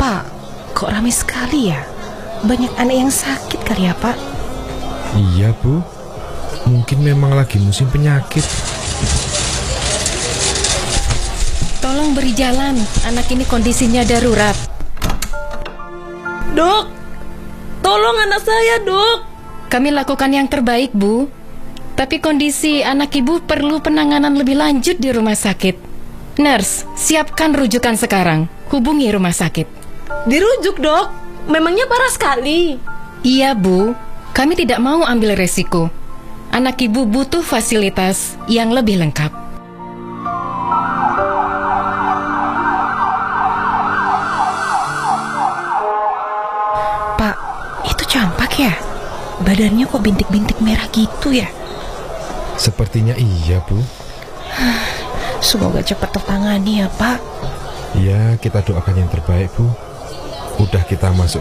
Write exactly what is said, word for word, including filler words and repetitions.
Pak, kok ramai sekali ya? Banyak anak yang sakit kali ya, Pak? Iya, Bu. Mungkin memang lagi musim penyakit. Tolong beri jalan, anak ini kondisinya darurat. Dok, tolong anak saya, Dok. Kami lakukan yang terbaik, Bu. Tapi kondisi anak ibu perlu penanganan lebih lanjut di rumah sakit. Nurse, siapkan rujukan sekarang. Hubungi rumah sakit. Dirujuk, Dok. Memangnya parah sekali? Iya, Bu. Kami tidak mau ambil resiko. Anak ibu butuh fasilitas yang lebih lengkap. Pak, itu campak ya? Badannya kok bintik-bintik merah gitu ya? Sepertinya iya, Bu. Semoga cepat tertangani ya, Pak. Ya, kita doakan yang terbaik, Bu. Udah kita masuk